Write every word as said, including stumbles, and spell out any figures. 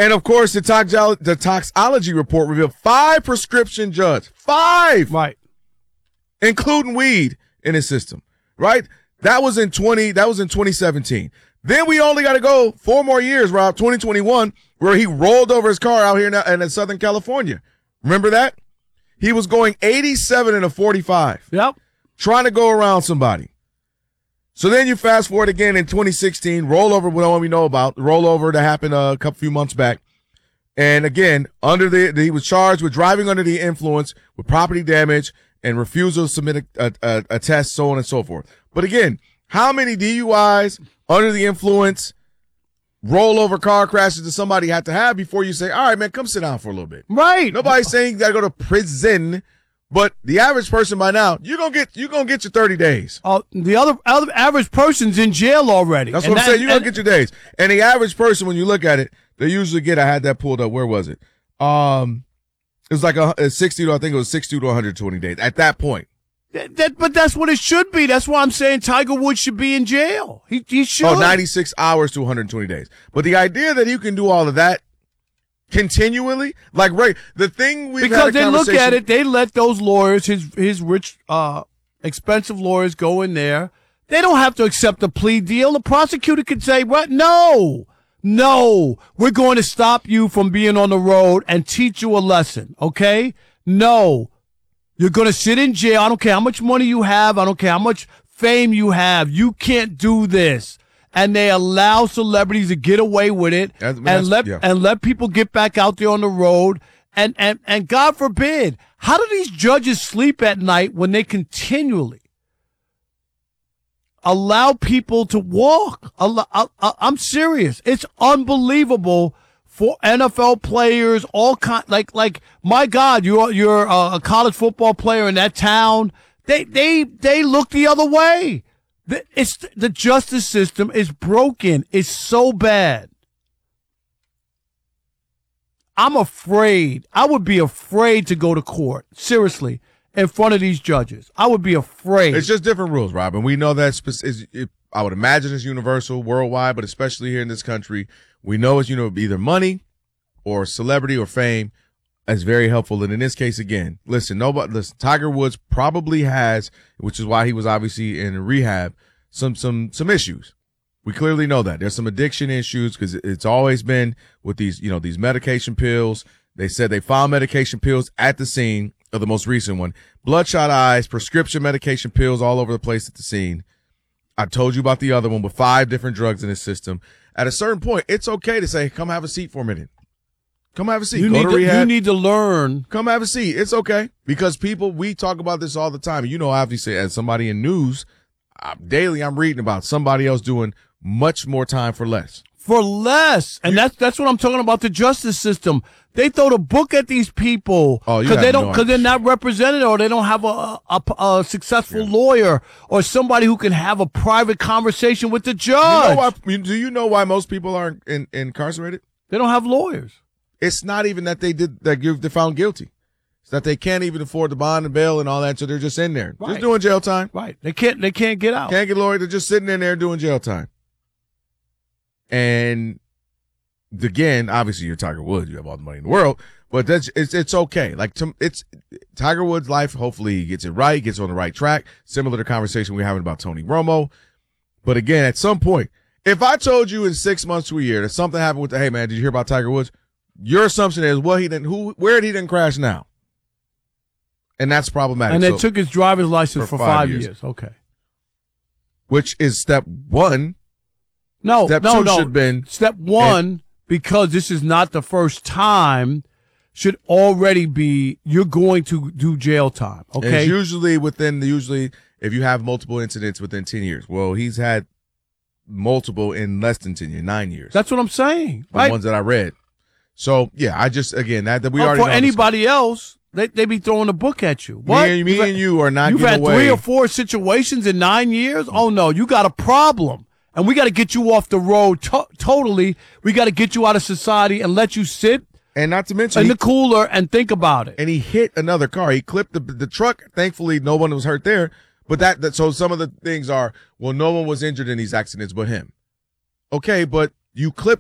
And, of course, the, toxolo- the toxology report revealed five prescription drugs. Five! Right. Including weed in his system, right? That was in twenty. That was in twenty seventeen. Then we only got to go four more years, Rob, twenty twenty-one, where he rolled over his car out here in, in Southern California. Remember that? He was going eighty-seven in a forty-five. Yep. Trying to go around somebody. So then you fast forward again in twenty sixteen, rollover, what we know about, rollover that happened a couple few months back. And again, under the, he was charged with driving under the influence with property damage and refusal to submit a, a, a test, so on and so forth. But again, how many D U Is under the influence, rollover car crashes does somebody have to have before you say, all right, man, come sit down for a little bit? Right. Nobody's saying you got to go to prison, but the average person by now, you're going to get you're gonna get your thirty days. Uh, the other, other average person's in jail already. That's and what I'm that, saying. You're going to get your days. And the average person, when you look at it, they usually get, I had that pulled up. Where was it? Um, It was like a, a sixty to, I think it was sixty to one hundred twenty days at that point. That, that, but that's what it should be. That's why I'm saying Tiger Woods should be in jail. He, he should. Oh, ninety-six hours to one hundred twenty days. But the idea that you can do all of that continually, like, right, the thing we've because had a they look conversation- at it, they let those lawyers, his his rich, uh, expensive lawyers, go in there. They don't have to accept a plea deal. The prosecutor could say, "What? No, no, we're going to stop you from being on the road and teach you a lesson." Okay? No. You're going to sit in jail. I don't care how much money you have. I don't care how much fame you have. You can't do this. And they allow celebrities to get away with it That's- and that's- let yeah. and let people get back out there on the road. And, and, and God forbid, how do these judges sleep at night when they continually allow people to walk? Allow, I, I, I'm serious. It's unbelievable. For N F L players, all kind, like, like, my God, you're, you're a college football player in that town. They, they, they look the other way. The, it's, the justice system is broken. It's so bad. I'm afraid. I would be afraid to go to court. Seriously. In front of these judges. I would be afraid. It's just different rules, Robin. We know that spec- is, it, I would imagine it's universal worldwide, but especially here in this country, we know it's, you know, either money or celebrity or fame is very helpful. And in this case, again, listen, nobody, listen, Tiger Woods probably has, which is why he was obviously in rehab, some, some, some issues. We clearly know that there's some addiction issues because it's always been with these, you know, these medication pills. They said they found medication pills at the scene of the most recent one, bloodshot eyes, prescription medication pills all over the place at the scene. I told you about the other one with five different drugs in his system. At a certain point, it's okay to say, come have a seat for a minute. Come have a seat. You, Go need to to, rehab. you need to learn. Come have a seat. It's okay. Because people, we talk about this all the time. You know, obviously, as somebody in news, uh, daily I'm reading about somebody else doing much more time for less. For less. And that's that's what I'm talking about, the justice system. They throw the book at these people Oh, you because have they don't no because they're not represented or they don't have a a, a successful Yeah. lawyer or somebody who can have a private conversation with the You judge. know why, do you know why most people aren't in, incarcerated? They don't have lawyers. It's not even that they did that they're found guilty. It's that they can't even afford the bond and bail and all that, so they're just in there, Right. just doing jail time. Right. They can't they can't get out. Can't get a lawyer. They're just sitting in there doing jail time. And again, obviously you're Tiger Woods. You have all the money in the world, but that's it's it's okay. Like to, it's Tiger Woods' life. Hopefully he gets it right, gets on the right track. Similar to the conversation we we're having about Tony Romo. But again, at some point, if I told you in six months to a year that something happened with the, hey man, did you hear about Tiger Woods? Your assumption is, well, he didn't. Who? Where did he didn't crash now? And that's problematic. And they So- took his driver's license for for, five five, years. years. Okay. which is step one. No, Step no, two no. should have been Step one, because this is not the first time, should already be you're going to do jail time. Okay. It's usually within the usually if you have multiple incidents within ten years. Well, he's had multiple in less than ten years, nine years. That's what I'm saying. The Right. ones that I read. So yeah, I just again that, that we Oh, already for know this. anybody else, they they be throwing a book at you. What? Me and, me You've and you are not You've getting had away. three or four situations in nine years? Oh, no, you got a problem. And we got to get you off the road to- totally. We got to get you out of society and let you sit And not to mention, in he, the cooler and think about it. and he hit another car. He clipped the the truck. Thankfully, no one was hurt there. But that, that so some of the things are, well, no one was injured in these accidents but him. Okay, but you clipped